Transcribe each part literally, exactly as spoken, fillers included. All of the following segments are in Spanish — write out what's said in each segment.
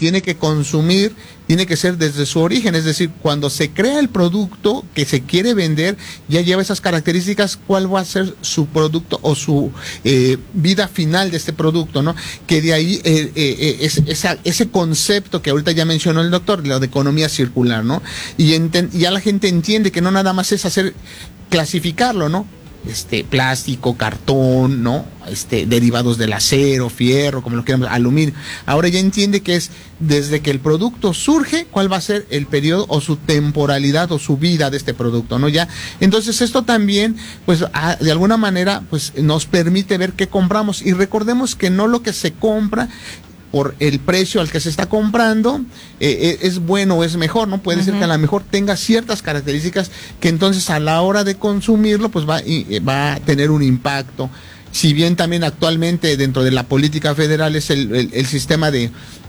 tiene que consumir tiene que ser desde su origen, es decir, cuando se crea el producto que se quiere vender, ya lleva esas características, cuál va a ser su producto o su eh, vida final de este producto, ¿no? Que de ahí eh, eh, es, esa, ese concepto que ahorita ya mencionó el doctor, lo de economía circular, ¿no? Y enten, ya la gente entiende que no nada más es hacer, clasificarlo, ¿no? Este, plástico, cartón, ¿no? Este, derivados del acero, fierro, como lo queramos, aluminio. Ahora ya entiende que es desde que el producto surge, cuál va a ser el periodo o su temporalidad o su vida de este producto, ¿no? Ya, entonces esto también, pues, a, de alguna manera, pues, nos permite ver qué compramos y recordemos que no lo que se compra por el precio al que se está comprando, eh, es bueno o es mejor, ¿no? Puede uh-huh. ser que a lo mejor tenga ciertas características que entonces a la hora de consumirlo, pues va, y, va a tener un impacto. Si bien también actualmente dentro de la política federal es el, el, el sistema de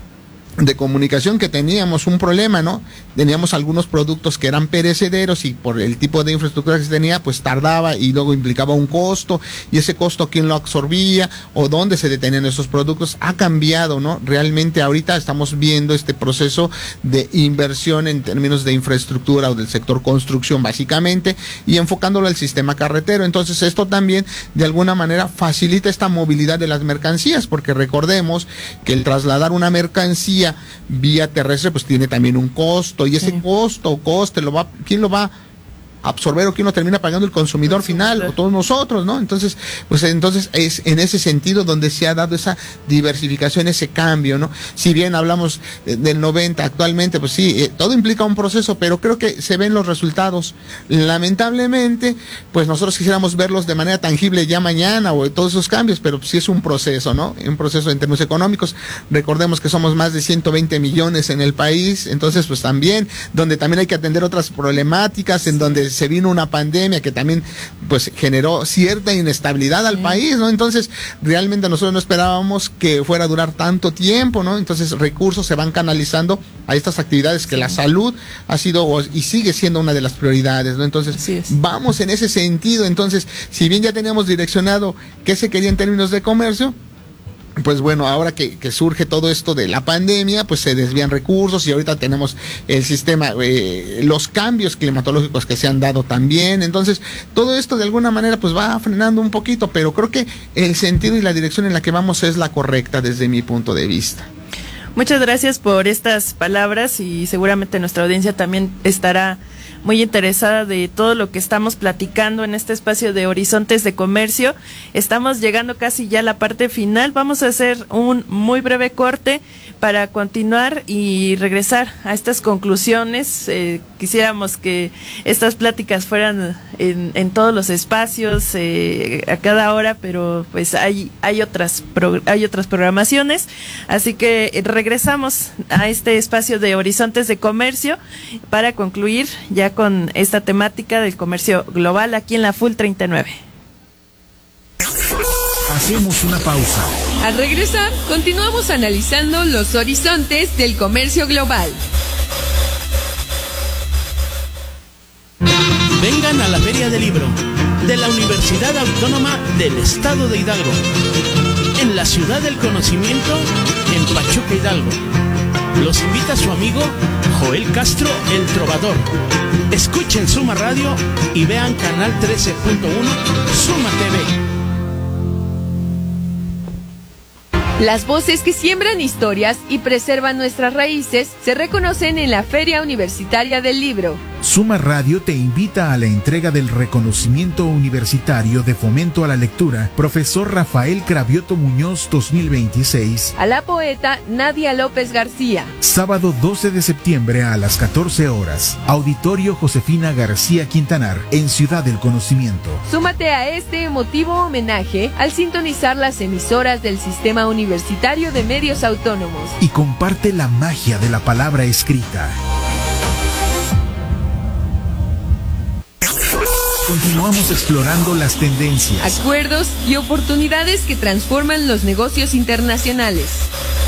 de comunicación que teníamos un problema, ¿no? Teníamos algunos productos que eran perecederos y por el tipo de infraestructura que se tenía, pues tardaba y luego implicaba un costo, y ese costo quién lo absorbía o dónde se detenían esos productos. Ha cambiado, ¿no? Realmente ahorita estamos viendo este proceso de inversión en términos de infraestructura o del sector construcción básicamente, y enfocándolo al sistema carretero. Entonces esto también de alguna manera facilita esta movilidad de las mercancías, porque recordemos que el trasladar una mercancía vía terrestre pues tiene también un costo, y ese sí. costo o coste lo va, ¿quién lo va a absorber o quién lo termina pagando? El consumidor final o todos nosotros, ¿no? Entonces, pues entonces es en ese sentido donde se ha dado esa diversificación, ese cambio, ¿no? Si bien hablamos del noventa actualmente, pues sí, eh, todo implica un proceso, pero creo que se ven los resultados. Lamentablemente, pues nosotros quisiéramos verlos de manera tangible ya mañana o todos esos cambios, pero sí es un proceso, ¿no? Un proceso en términos económicos. Recordemos que somos más de ciento veinte millones en el país, entonces pues también, donde también hay que atender otras problemáticas, en donde se vino una pandemia que también pues generó cierta inestabilidad al sí. país, ¿no? Entonces realmente nosotros no esperábamos que fuera a durar tanto tiempo, ¿no? Entonces recursos se van canalizando a estas actividades que sí. la salud ha sido y sigue siendo una de las prioridades, ¿no? Entonces vamos en ese sentido. Entonces, si bien ya teníamos direccionado qué se quería en términos de comercio, pues bueno, ahora que, que surge todo esto de la pandemia, pues se desvían recursos y ahorita tenemos el sistema, eh, los cambios climatológicos que se han dado también. Entonces, todo esto de alguna manera pues va frenando un poquito, pero creo que el sentido y la dirección en la que vamos es la correcta desde mi punto de vista. Muchas gracias por estas palabras y seguramente nuestra audiencia también estará muy interesada de todo lo que estamos platicando en este espacio de Horizontes de Comercio. Estamos llegando casi ya a la parte final. Vamos a hacer un muy breve corte para continuar y regresar a estas conclusiones. Eh, quisiéramos que estas pláticas fueran en, en todos los espacios, eh, a cada hora, pero pues hay, hay otras, pro, hay otras programaciones. Así que eh, regresamos a este espacio de Horizontes de Comercio para concluir ya con esta temática del comercio global aquí en la Full treinta y nueve. Hacemos una pausa. Al regresar, continuamos analizando los horizontes del comercio global. Vengan a la Feria del Libro de la Universidad Autónoma del Estado de Hidalgo, en la Ciudad del Conocimiento, en Pachuca, Hidalgo. Los invita su amigo Joel Castro, el Trovador. Escuchen Suma Radio y vean Canal trece punto uno Suma T V. Las voces que siembran historias y preservan nuestras raíces se reconocen en la Feria Universitaria del Libro. Suma Radio te invita a la entrega del reconocimiento universitario de fomento a la lectura Profesor Rafael Cravioto Muñoz dos mil veintiséis a la poeta Nadia López García. Sábado doce de septiembre a las catorce horas, Auditorio Josefina García Quintanar, en Ciudad del Conocimiento. Súmate a este emotivo homenaje al sintonizar las emisoras del Sistema Universitario de Medios Autónomos y comparte la magia de la palabra escrita. Continuamos explorando las tendencias, acuerdos y oportunidades que transforman los negocios internacionales.